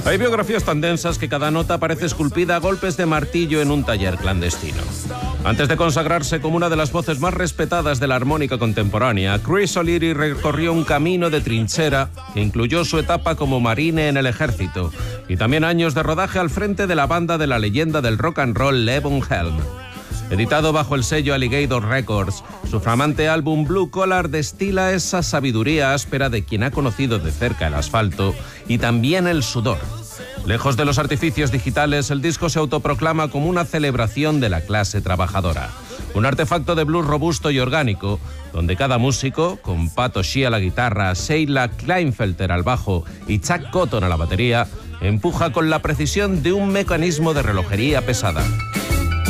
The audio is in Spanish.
Hay biografías tan densas que cada nota parece esculpida a golpes de martillo en un taller clandestino. Antes de consagrarse como una de las voces más respetadas de la armónica contemporánea, Chris O'Leary recorrió un camino de trinchera que incluyó su etapa como marine en el ejército y también años de rodaje al frente de la banda de la leyenda del rock and roll Levon Helm. Editado bajo el sello Alligator Records, su flamante álbum Blue Collar destila esa sabiduría áspera de quien ha conocido de cerca el asfalto y también el sudor. Lejos de los artificios digitales, el disco se autoproclama como una celebración de la clase trabajadora. Un artefacto de blues robusto y orgánico, donde cada músico, con Pat O'Shea a la guitarra, Sheila Kleinfelter al bajo y Chuck Cotton a la batería, empuja con la precisión de un mecanismo de relojería pesada.